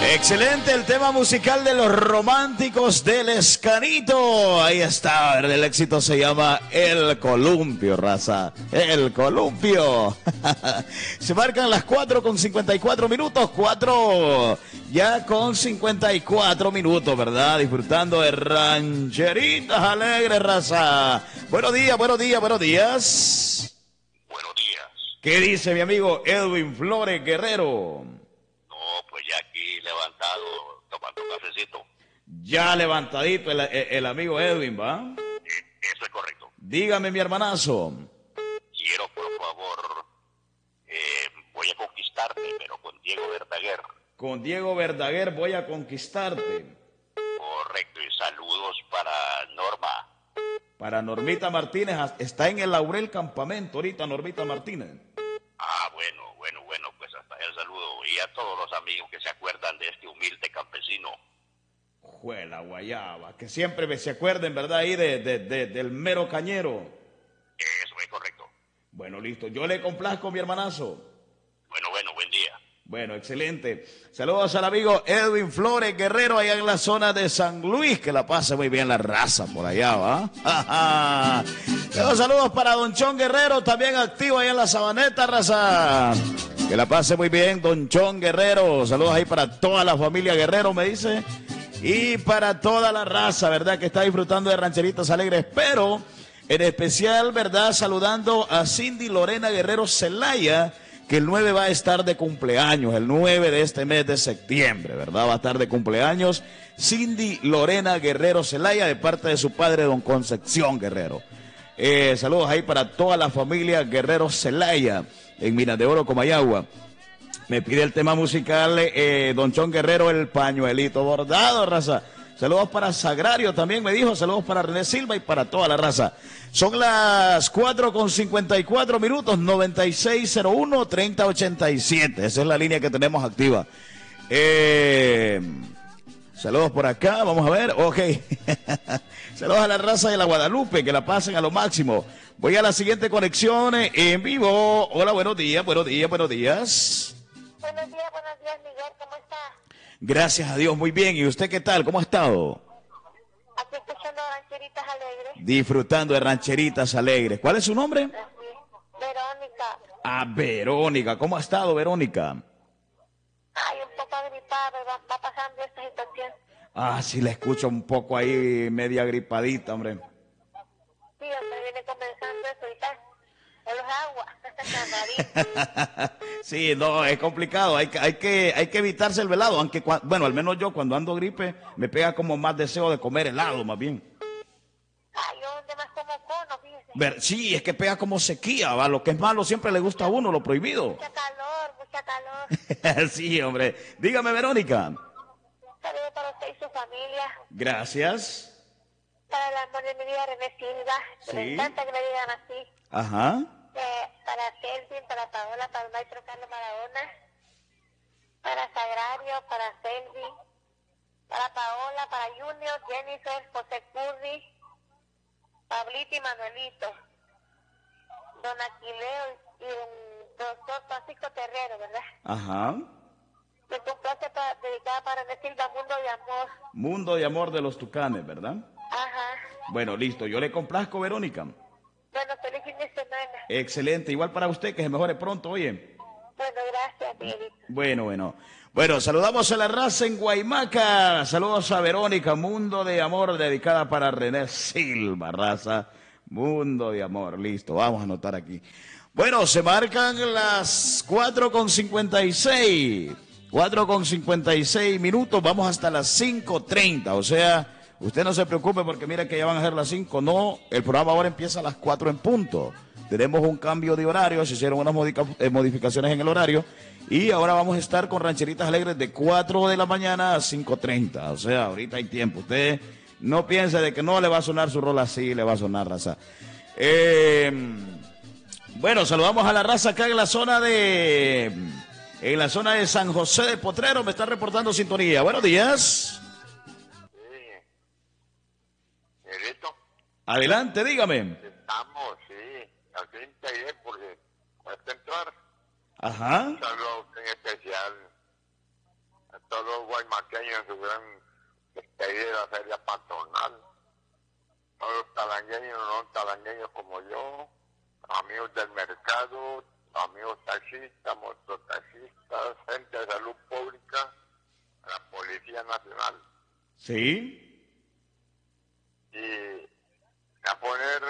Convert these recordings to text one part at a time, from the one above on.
Excelente el tema musical de los románticos del Escanito. Ahí está, el éxito se llama El Columpio, raza. El Columpio. Se marcan las 4:54, 4 ya con 54 minutos, ¿verdad? Disfrutando de rancheritas alegres, raza. Buenos días, buenos días, buenos días. Buenos días. ¿Qué dice mi amigo Edwin Flores Guerrero? No, pues ya aquí levantado, tomando un cafecito. Ya levantadito el amigo Edwin, ¿va? Eso es correcto. Dígame, mi hermanazo. Quiero, por favor, voy a conquistarte, pero con Diego Verdaguer. Con Diego Verdaguer voy a conquistarte. Correcto, y saludos para Norma. Para Normita Martínez, está en el Laurel Campamento ahorita, Normita Martínez. Ah, bueno, pues hasta el saludo. Y a todos los amigos que se acuerdan de este humilde campesino. Juela guayaba, que siempre se acuerden, ¿verdad? Ahí del mero cañero. Eso es correcto. Bueno, listo, yo le complazco, mi hermanazo. Bueno, buen día. Bueno, excelente. Saludos al amigo Edwin Flores Guerrero allá en la zona de San Luis, que la pase muy bien la raza por allá, ¿va? Saludos para Don Chon Guerrero, también activo allá en la Sabaneta, raza. Que la pase muy bien, Don Chon Guerrero. Saludos ahí para toda la familia Guerrero, me dice. Y para toda la raza, ¿verdad? Que está disfrutando de rancheritas alegres, pero en especial, ¿verdad? Saludando a Cindy Lorena Guerrero Celaya, que el 9 va a estar de cumpleaños, el 9 de este mes de septiembre, ¿verdad? Va a estar de cumpleaños Cindy Lorena Guerrero Celaya, de parte de su padre, don Concepción Guerrero. Saludos ahí para toda la familia Guerrero Celaya, en Minas de Oro, Comayagua. Me pide el tema musical, don Chon Guerrero, el pañuelito bordado, raza. Saludos para Sagrario también me dijo, saludos para René Silva y para toda la raza. Son las 4:54, 9601-3087. Esa es la línea que tenemos activa. Saludos por acá, vamos a ver, ok. Saludos a la raza de la Guadalupe, que la pasen a lo máximo. Voy a la siguiente conexión en vivo. Hola, buenos días, buenos días, buenos días. Buenos días, Miguel, ¿cómo está? Gracias a Dios, muy bien. ¿Y usted qué tal? ¿Cómo ha estado? Aquí escuchando rancheritas alegres. Disfrutando de rancheritas alegres. ¿Cuál es su nombre? Verónica. Ah, Verónica. ¿Cómo ha estado, Verónica? Ay, un poco agripada, va pasando esta situación. Ah, sí, la escucho un poco ahí, media gripadita, hombre. Sí, hombre, viene comenzando eso y tal. En los aguas, Sí, no, es complicado. Hay que evitarse el velado, aunque, bueno, al menos yo cuando ando gripe me pega como más deseo de comer helado, más bien. Ay, yo donde más como cono, fíjese. Sí, es que pega como sequía, ¿va? Lo que es malo siempre le gusta a uno, lo prohibido. Mucha calor. Sí, hombre. Dígame, Verónica. Saludos para usted y su familia. Gracias. Para el amor de mi vida, René Silva. Sí. Me encanta que me digan así. Ajá. Para Kelvin, para Paola, para el maestro Carlos Maradona, para Sagrario, para Selvi, para Paola, para Junior, Jennifer, José Curry, Pablito y Manuelito, don Aquileo y don doctor Francisco Terrero, ¿verdad? Ajá. Me complace dedicada para decir Mundo de Amor. Mundo de Amor de los Tucanes, ¿verdad? Ajá. Bueno, listo. Yo le complazco, Verónica. Bueno, feliz fin de semana. Excelente. Igual para usted, que se mejore pronto, oye. Bueno, gracias, Miguelito. Bueno. Bueno, saludamos a la raza en Guaymaca. Saludos a Verónica. Mundo de Amor, dedicada para René Silva, raza. Mundo de Amor. Listo, vamos a anotar aquí. Bueno, se marcan las 4:56. 4:56 minutos. Vamos hasta las 5:30. O sea, usted no se preocupe porque mira que ya van a ser las 5. No, el programa ahora empieza a las 4 en punto. Tenemos un cambio de horario, se hicieron unas modificaciones en el horario y ahora vamos a estar con Rancheritas Alegres de 4 de la mañana a 5:30. O sea, ahorita hay tiempo. Usted no piense de que no le va a sonar su rol así, le va a sonar, raza. Bueno, saludamos a la raza acá en la zona de San José de Potrero. Me está reportando sintonía. Buenos días. Miguelito. Adelante, dígame. Estamos, sí. Aquí en Taller, porque cuesta entrar. Ajá. Un saludo en especial a todos los guaymaqueños en su gran despedida de la feria patronal, todos los talangueños, no talangueños como yo, amigos del mercado, amigos taxistas, mototaxistas, gente de salud pública, la Policía Nacional. Sí. Y a poner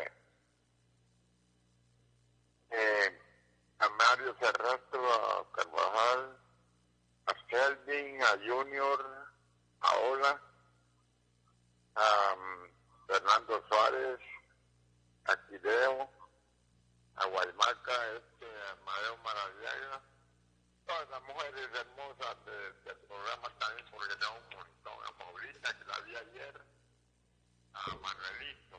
a Mario Serrastro, a Carvajal, a Selvin, a Junior, a Ola, a Fernando Suárez, a Quideo, a Guaymaca, a Madeo Maradiaga, todas las mujeres hermosas del programa también, porque tengo un montón, a Paulita, que la vi ayer, a Manuelito,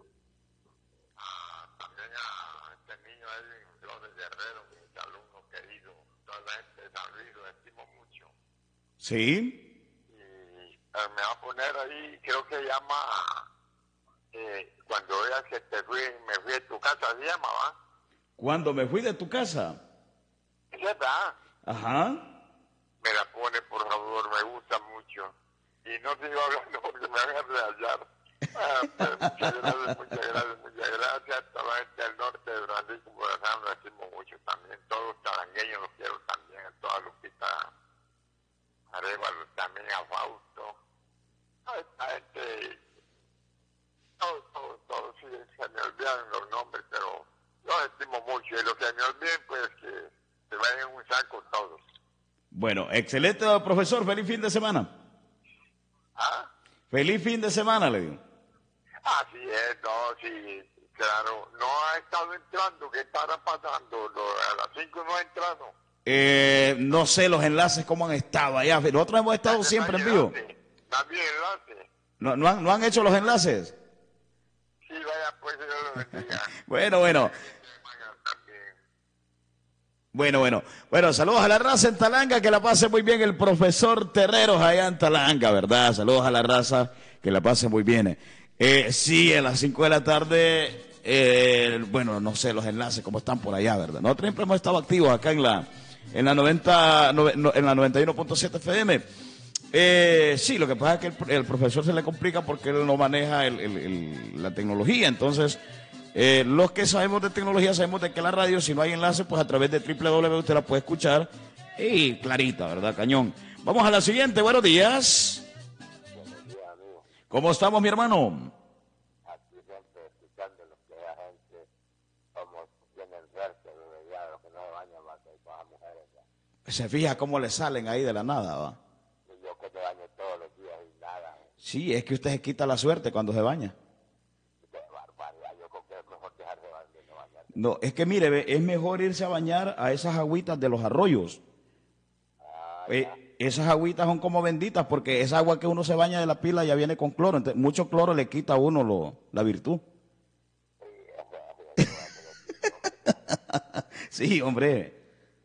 también a este niño Edwin Flores Guerrero, mi alumno querido, toda la gente de San Luis, lo estimo mucho. Sí. Y me va a poner ahí, creo que llama, cuando veas que me fui de tu casa, se llama, ¿va? Cuando me fui de tu casa. ¿Es verdad? Ajá. Me la pone, por favor, me gusta mucho. Y no sigo hablando porque me van a rehallar. Muchas gracias, muchas gracias, muchas gracias. A toda la gente del norte de Francisco Morazán lo decimos mucho también. Todos los tarangueños los quiero también. A toda Lupita Arevalo, también a Fausto. A esta gente, todos, sí, se me olvidan los nombres, pero los estimo mucho. Y los que me olviden, pues que se vayan en un saco todos. Bueno, excelente, profesor. Feliz fin de semana. ¿Ah? Feliz fin de semana, le digo. Así es, no, sí, claro. No ha estado entrando, ¿qué estará pasando? A las 5 no ha entrado. No sé los enlaces cómo han estado allá. Nosotros hemos estado siempre en vivo. También enlace. ¿No han hecho los enlaces? Sí, vaya, pues Dios lo bendiga. Bueno. Bueno, saludos a la raza en Talanga, que la pase muy bien el profesor Terreros allá en Talanga, ¿verdad? Saludos a la raza, que la pase muy bien. Sí, a las 5 de la tarde, bueno, no sé los enlaces cómo están por allá, ¿verdad? Nosotros siempre hemos estado activos acá en la 91.7 FM. Sí, lo que pasa es que el profesor se le complica porque él no maneja la tecnología, entonces... los que sabemos de tecnología sabemos de que la radio, si no hay enlace, pues a través de www usted la puede escuchar y clarita, ¿verdad, cañón? Vamos a la siguiente. Buenos días. Buenos días, amigo. ¿Cómo estamos, mi hermano? Aquí siempre escuchando lo que la gente, como tienen suerte, ya los que no se bañan más que todas las mujeres. Ya. Se fija cómo le salen ahí de la nada, ¿va? Y yo que me baño todos los días y nada. Sí, es que usted se quita la suerte cuando se baña. Qué barbaridad, yo creo que es mejor dejarse de no bañar. No, es que mire, ve, es mejor irse a bañar a esas agüitas de los arroyos. Esas agüitas son como benditas porque esa agua que uno se baña de la pila ya viene con cloro. Entonces, mucho cloro le quita a uno la virtud. Sí, hombre.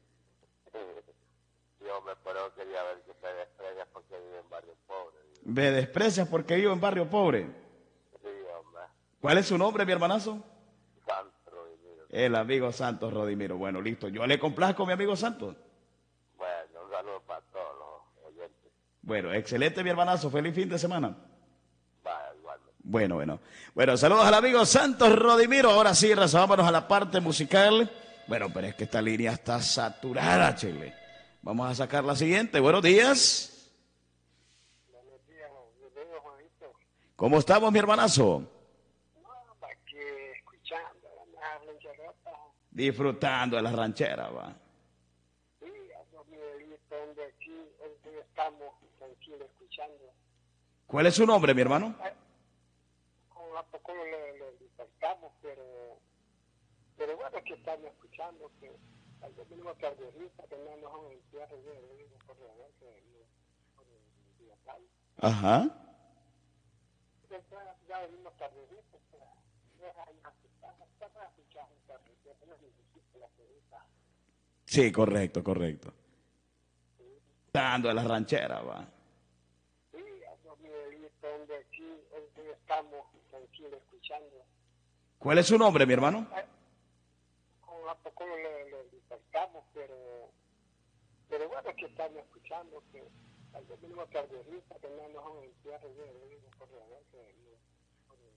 Yo me pero quería ver que te desprecias porque vive en barrio pobre. Me desprecias porque vivo en barrio pobre. Sí, hombre. ¿Cuál es su nombre, mi hermanazo? Santo Rodimiro. El amigo Santos Rodimiro. Bueno, listo. Yo le complazco a mi amigo Santos. Bueno, un saludo para todos los oyentes. Bueno, excelente, mi hermanazo. Feliz fin de semana. Vaya, igualmente. Bueno, saludos al amigo Santos Rodimiro. Ahora sí, raza, vámonos a la parte musical. Bueno, pero es que esta línea está saturada, chile. Vamos a sacar la siguiente. Buenos días. Buenos días, bienvenido, Juanito. ¿Cómo estamos, mi hermanazo? Aquí escuchando las rancherotas. Disfrutando de las rancheras, va. Sí, a Miguelito, donde aquí estamos tranquilos escuchando. ¿Cuál es su nombre, mi hermano? A poco le despertamos, pero bueno, que estamos escuchando que al mismo carderista que no nos han entierro yo le digo por la noche por el día tal. Ajá. Entonces ya venimos carderistas, pero estamos escuchando carderistas, no necesito la cerveza. Sí, correcto. Dando a las rancheras, va. Sí, a Miguelito, donde aquí estamos tranquilos escuchando. ¿Cuál es su nombre, mi hermano? A poco le despertamos, pero bueno, que estamos escuchando que Tal vez tenemos que Rita, que